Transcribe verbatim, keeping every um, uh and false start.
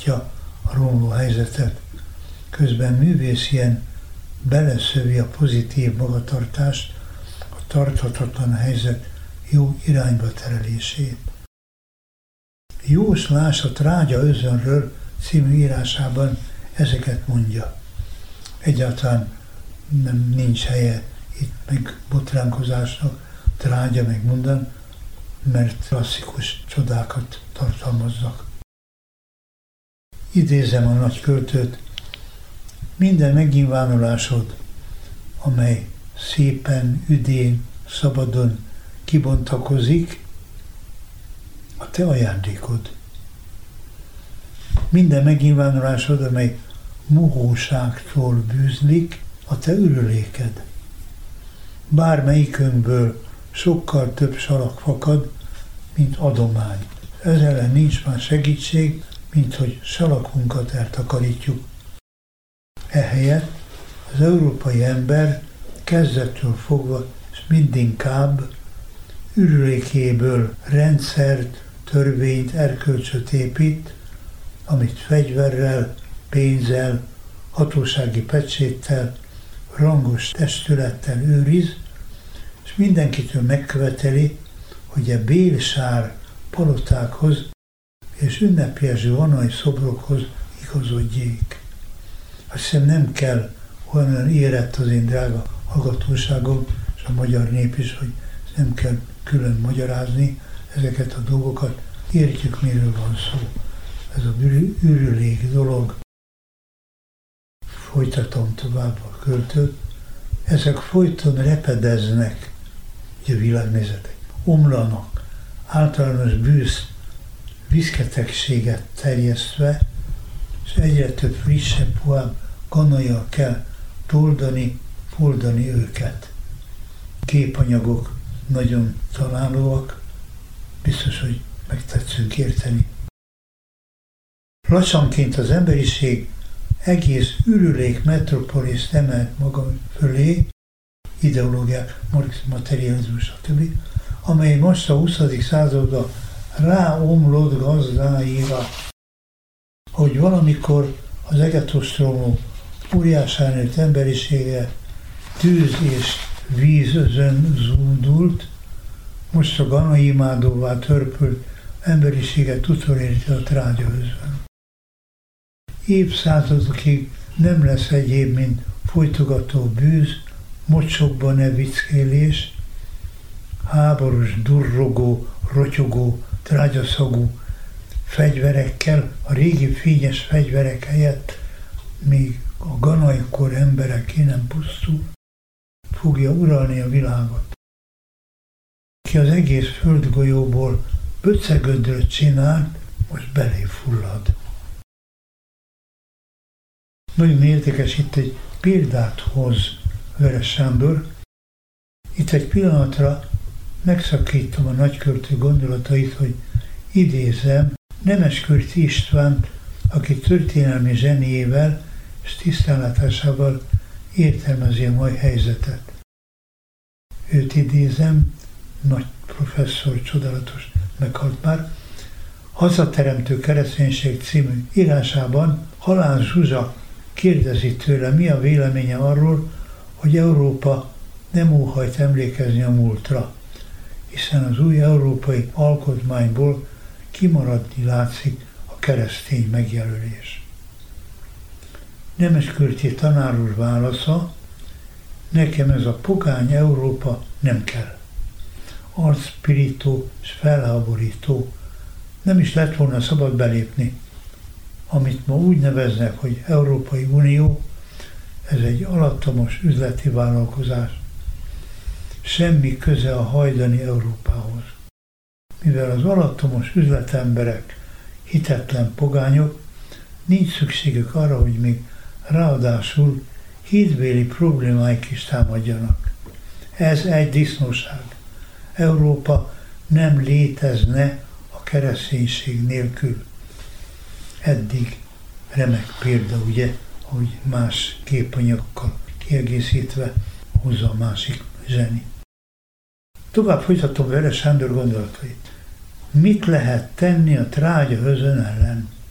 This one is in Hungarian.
javítja a romló helyzetet, közben művészien beleszövi a pozitív magatartást, a tarthatatlan helyzet jó irányba terelését. Jóslás a Trágya özönről című írásában ezeket mondja. Egyáltalán nem nincs helye itt meg botránkozásnak, Trágya meg mondan, mert klasszikus csodákat tartalmazzak. Idézem a nagy költőt: minden megnyilvánulásod, amely szépen, üdén, szabadon kibontakozik, a te ajándékod. Minden megnyilvánulásod, amely mohóságtól bűzlik, a te ürüléked. Bármelyikünkből sokkal több salak fakad, mint adomány. Ez ellen nincs már segítség, mint hogy salakunkat eltakarítjuk. Ehelyett az európai ember kezdettől fogva és mindinkább ürülékéből rendszert, törvényt, erkölcsöt épít, amit fegyverrel, pénzzel, hatósági pecséttel, rangos testülettel őriz, és mindenkitől megköveteli, hogy a bélsár palotákhoz és ünnepélyes vonai szobrokhoz igazodjék. Azt hiszem nem kell olyan érett az én drága hallgatóságom, és a magyar nép is, hogy nem kell külön magyarázni ezeket a dolgokat. Értjük, miről van szó. Ez a ürülék dolog. Folytatom tovább a költőt. Ezek folyton repedeznek, ugye világnézetek, omlanak, általános bűz, viszketegséget terjesztve, és egyre több frissebb, puhább ganajjal kell toldani, foldani őket. Képanyagok nagyon találóak, biztos, hogy megtetszünk érteni. Lassanként az emberiség egész ürülék metropoliszt emelt maga fölé, ideológiák, marxizmus, materializmus, stb., amely most a huszadik században ráomlott gazdáira, hogy valamikor az egetosztromló óriásán nőtt emberisége tűz és víz özön zúdult, most a ganaimádóvá törpült emberiséget utolérti a Trágya özön. Évszázadokig nem lesz egyéb, mint folytogató bűz, mocsokban ne vickélés, háborús, durrogó, rotyogó, trágyaszagú fegyverekkel, a régi fényes fegyverek helyett még a ganajkor emberek ki nem pusztul, fogja uralni a világot. Ki az egész földgolyóból böcegödröt csinált, most belé fullad. Nagyon érdekes, itt egy példát hoz Veres Sándor. Itt egy pillanatra megszakítom a nagyköltő gondolatait, hogy idézem Nemeskürti Istvánt, aki történelmi zseniével és tisztánlátásával értelmezi a mai helyzetet. Őt idézem, nagy professzor, csodálatos, meghalt már, Hazateremtő kereszténység című írásában Halál Zsuzsa kérdezi tőle, mi a véleménye arról, hogy Európa nem óhajt emlékezni a múltra, hiszen az új európai alkotmányból kimaradni látszik a keresztény megjelölés. Nemeskürti tanár úr válasza: nekem ez a pogány Európa nem kell. Arcpirító és felháborító, nem is lett volna szabad belépni. Amit ma úgy neveznek, hogy Európai Unió, ez egy alattomos üzleti vállalkozás. Semmi köze a hajdani Európához. Mivel az alattomos üzletemberek hitetlen pogányok, nincs szükségük arra, hogy még ráadásul hídbéli problémáik is támadjanak. Ez egy disznóság. Európa nem létezne a kereszténység nélkül. Eddig remek példa, ugye, hogy más képanyagokkal kiegészítve hozza a másik zseni. Tovább folytatom Veres Sándor gondolatait. Mit lehet tenni a Trágya özön ellen?